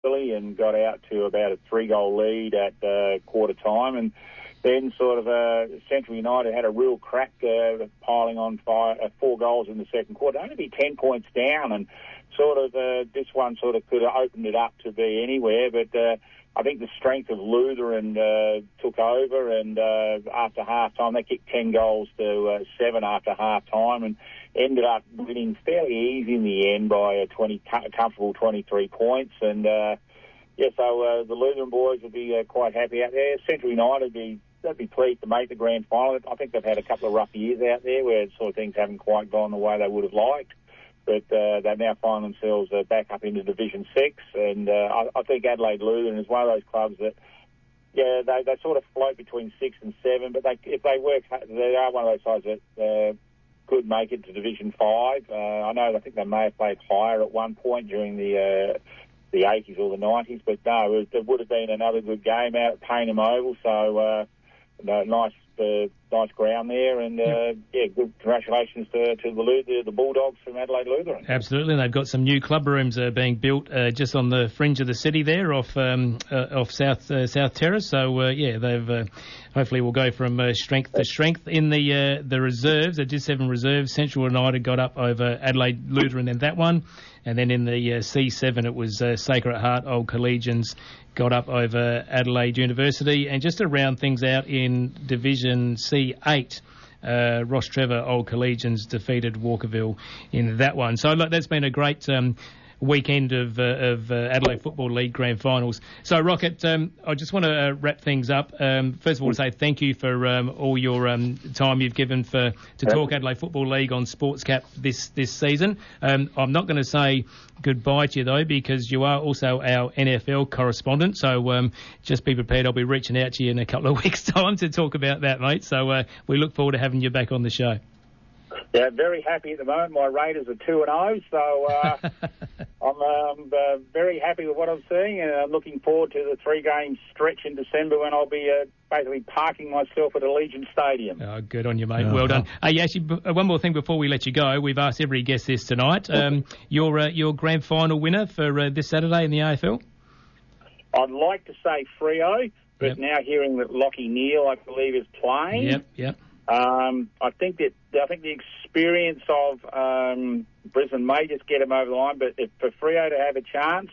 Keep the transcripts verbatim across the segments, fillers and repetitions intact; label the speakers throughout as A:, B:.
A: early and got out to about a three-goal lead at uh, quarter time, and then sort of uh, Central United had a real crack uh, piling on five, uh, four goals in the second quarter. Only be ten points down, and sort of uh, this one sort of could have opened it up to be anywhere, but uh, I think the strength of Lutheran uh, took over, and uh, after half-time they kicked ten goals to uh, seven after half-time and ended up winning fairly easy in the end by a twenty comfortable twenty-three points. And uh, yeah, so uh, the Lutheran boys would be uh, quite happy out there. Central United would be they'd be pleased to make the grand final. I think they've had a couple of rough years out there where sort of things haven't quite gone the way they would have liked. But uh, they now find themselves uh, back up into Division Six, and uh, I, I think Adelaide Lutheran is one of those clubs that, yeah, they, they sort of float between six and seven. But they, if they work, they are one of those sides that uh, could make it to Division Five. Uh, I know, I think they may have played higher at one point during the uh, the eighties or the nineties, but no, it, it would have been another good game out at Payneham Oval. So, uh, no, nice. Uh, nice ground there, and uh, yep. yeah, good congratulations to, to the, the the Bulldogs from Adelaide Lutheran.
B: Absolutely, and they've got some new club rooms uh, being built uh, just on the fringe of the city there, off um, uh, off South uh, South Terrace. So uh, yeah, they've uh, hopefully will go from uh, strength to strength in the uh, the reserves. The D seven reserves, Central United got up over Adelaide Lutheran in that one, and then in the uh, C seven it was uh, Sacred Heart Old Collegians got up over Adelaide University. And just to round things out in Division C eight, uh, Ross Trevor Old Collegians defeated Walkerville in that one. So look, that's been a great um, weekend of, uh, of uh, Adelaide Football League Grand Finals. So, Rocket, um, I just want to uh, wrap things up. Um, first of all, to say thank you for um, all your um, time you've given for to talk Adelaide Football League on Sportscap this, this season. Um, I'm not going to say goodbye to you, though, because you are also our N F L correspondent. So um, just be prepared. I'll be reaching out to you in a couple of weeks' time to talk about that, mate. So uh, we look forward to having you back on the show.
A: Yeah, very happy at the moment. My Raiders are two and oh, so uh, I'm um, uh, very happy with what I'm seeing, and I'm looking forward to the three-game stretch in December when I'll be uh, basically parking myself at Allegiant Stadium.
B: Oh, good on you, mate. Uh-huh. Well done. Hey, actually, one more thing before we let you go. We've asked every guest this tonight. Um, your uh, your grand final winner for uh, this Saturday in the A F L?
A: I'd like to say Freo, but yep. now hearing that Lachie Neale, I believe, is playing.
B: Yep, yep.
A: Um, I think that I think the experience of um, Brisbane may just get them over the line, but if, for Freo to have a chance,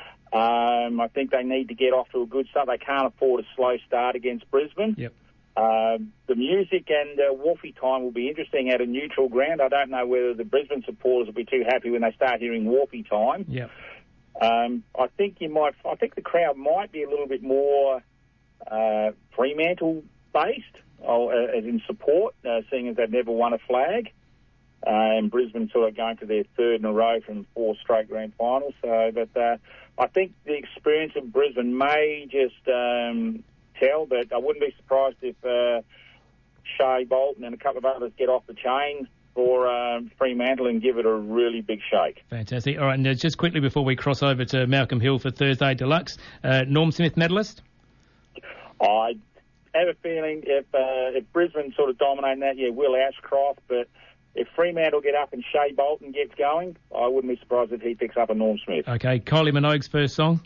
A: um, I think they need to get off to a good start. They can't afford a slow start against Brisbane.
B: Yep.
A: Uh, the music and uh, Wolfie time will be interesting at a neutral ground. I don't know whether the Brisbane supporters will be too happy when they start hearing Wolfie time.
B: Yep.
A: Um, I think you might. I think the crowd might be a little bit more uh, Fremantle based. Oh, as in support, uh, seeing as they've never won a flag. Uh, and Brisbane sort of going to their third in a row from four straight grand finals. So, but uh, I think the experience of Brisbane may just um, tell, but I wouldn't be surprised if uh, Shea Bolton and a couple of others get off the chain for um, Fremantle and give it a really big shake.
B: Fantastic. All right, and uh, just quickly before we cross over to Malcolm Hill for Thursday Deluxe, uh, Norm Smith medalist?
A: I have a feeling if uh, if Brisbane sort of dominating that, yeah, Will Ashcroft, but if Fremantle get up and Shea Bolton gets going, I wouldn't be surprised if he picks up a Norm Smith.
B: Okay, Kylie Minogue's first song?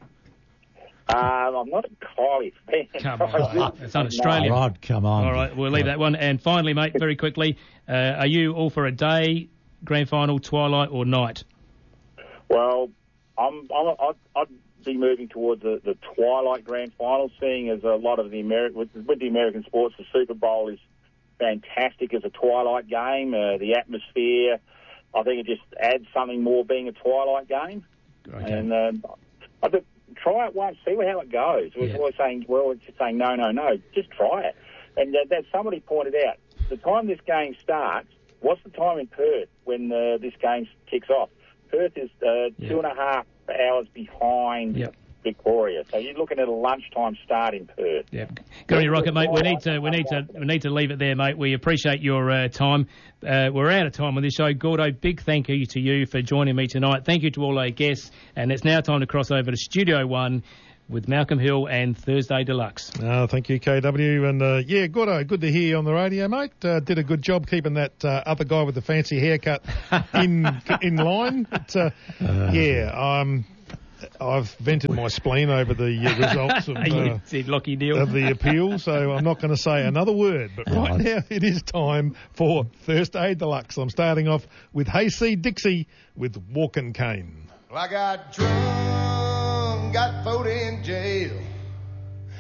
A: Um, I'm not a Kylie fan.
B: Come on, it's un Australian.
C: Rod, come on.
B: All right, we'll leave that one. And finally, mate, very quickly, uh, are you all for a day, grand final, twilight or night?
A: Well, I'm, I'm, I'd, I'd be moving towards the, the twilight grand final, seeing as a lot of the Ameri- with, with the American sports, the Super Bowl is fantastic as a twilight game. Uh, the atmosphere, I think it just adds something more being a twilight game.
B: Okay.
A: And uh, I think try it once, see how it goes. We're
B: yeah.
A: always saying, well, it's just saying no, no, no. Just try it. And uh, that somebody pointed out, the time this game starts, what's the time in Perth when uh, this game kicks off? Perth is uh,
B: yeah.
A: two and a half hours behind
B: yep.
A: Victoria, so you're looking at a lunchtime start in Perth.
B: Yeah, go on your rocket, mate. We need to, we need to, we need to leave it there, mate. We appreciate your uh, time. Uh, we're out of time on this show. Gordo, big thank you to you for joining me tonight. Thank you to all our guests, and it's now time to cross over to Studio One with Malcolm Hill and Thursday Deluxe.
C: Uh, thank you, K W. And, uh, yeah, Gordo, good to hear you on the radio, mate. Uh, did a good job keeping that uh, other guy with the fancy haircut in in line. But, uh, uh, yeah, um, I've vented my spleen over the uh, results of, uh,
B: said Lockie Neal.
C: of the appeal, so I'm not going to say another word. But right now it is time for First Aid Deluxe. I'm starting off with Hayseed Dixie with Walkin' Cane.
D: Well, I got drunk, got thrown in jail.